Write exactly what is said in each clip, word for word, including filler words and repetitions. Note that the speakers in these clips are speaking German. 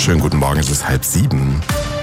Schönen guten Morgen, es ist halb sieben.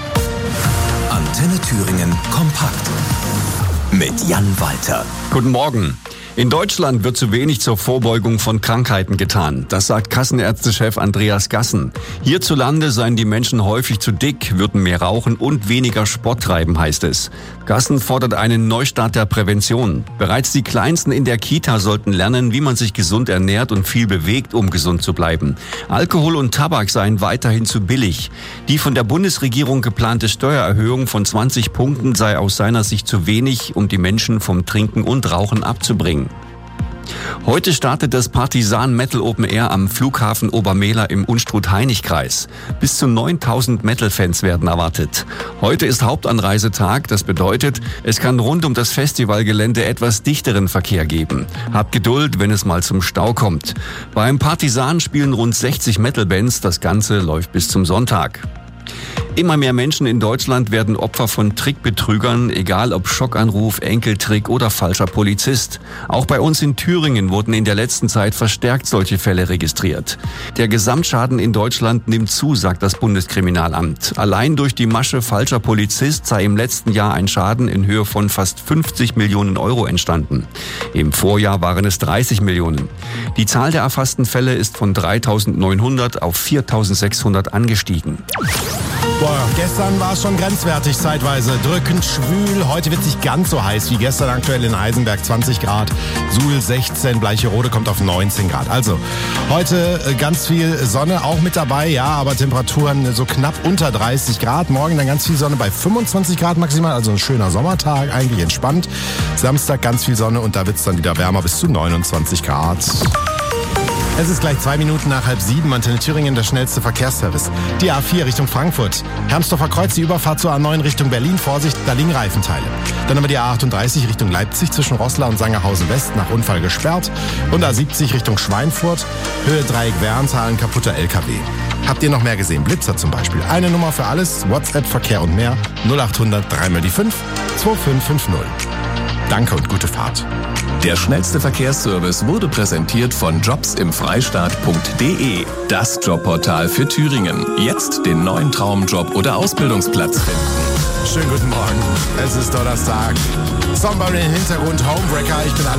Antenne Thüringen kompakt mit Jan Walter. Guten Morgen. In Deutschland wird zu wenig zur Vorbeugung von Krankheiten getan. Das sagt Kassenärztechef Andreas Gassen. Hierzulande seien die Menschen häufig zu dick, würden mehr rauchen und weniger Sport treiben, heißt es. Gassen fordert einen Neustart der Prävention. Bereits die Kleinsten in der Kita sollten lernen, wie man sich gesund ernährt und viel bewegt, um gesund zu bleiben. Alkohol und Tabak seien weiterhin zu billig. Die von der Bundesregierung geplante Steuererhöhung von zwanzig Punkten sei aus seiner Sicht zu wenig, um die Menschen vom Trinken und Rauchen abzubringen. Heute startet das Partisan Metal Open Air am Flughafen Obermehler im Unstrut-Hainich-Kreis. Bis zu neuntausend Metal-Fans werden erwartet. Heute ist Hauptanreisetag, das bedeutet, es kann rund um das Festivalgelände etwas dichteren Verkehr geben. Habt Geduld, wenn es mal zum Stau kommt. Beim Partisan spielen rund sechzig Metal-Bands, das Ganze läuft bis zum Sonntag. Immer mehr Menschen in Deutschland werden Opfer von Trickbetrügern, egal ob Schockanruf, Enkeltrick oder falscher Polizist. Auch bei uns in Thüringen wurden in der letzten Zeit verstärkt solche Fälle registriert. Der Gesamtschaden in Deutschland nimmt zu, sagt das Bundeskriminalamt. Allein durch die Masche falscher Polizist sei im letzten Jahr ein Schaden in Höhe von fast fünfzig Millionen Euro entstanden. Im Vorjahr waren es dreißig Millionen. Die Zahl der erfassten Fälle ist von dreitausendneunhundert auf viertausendsechshundert angestiegen. Boah, gestern war es schon grenzwertig zeitweise, drückend schwül. Heute wird es nicht ganz so heiß wie gestern, aktuell in Eisenberg zwanzig Grad, Suhl sechzehn, Bleicherode kommt auf neunzehn Grad. Also heute ganz viel Sonne auch mit dabei, ja, aber Temperaturen so knapp unter dreißig Grad. Morgen dann ganz viel Sonne bei fünfundzwanzig Grad maximal, also ein schöner Sommertag, eigentlich entspannt. Samstag ganz viel Sonne und da wird es dann wieder wärmer bis zu neunundzwanzig Grad. Es ist gleich zwei Minuten nach halb sieben. Antenne Thüringen, der schnellste Verkehrsservice. Die A vier Richtung Frankfurt. Hermsdorfer Kreuz, die Überfahrt zur A neun Richtung Berlin. Vorsicht, da liegen Reifenteile. Dann haben wir die A achtunddreißig Richtung Leipzig zwischen Roßla und Sangerhausen West nach Unfall gesperrt. Und A siebzig Richtung Schweinfurt. Höhe Dreieck Werntal, kaputter L K W. Habt ihr noch mehr gesehen? Blitzer zum Beispiel. Eine Nummer für alles. WhatsApp, Verkehr und mehr. null achthundert drei mal die fünf zwei fünf fünf null. Danke und gute Fahrt. Der schnellste Verkehrsservice wurde präsentiert von jobs im freistaat punkt de. Das Jobportal für Thüringen. Jetzt den neuen Traumjob oder Ausbildungsplatz finden. Schönen guten Morgen. Es ist Donnerstag. Songboy im Hintergrund, Homebreaker. Ich bin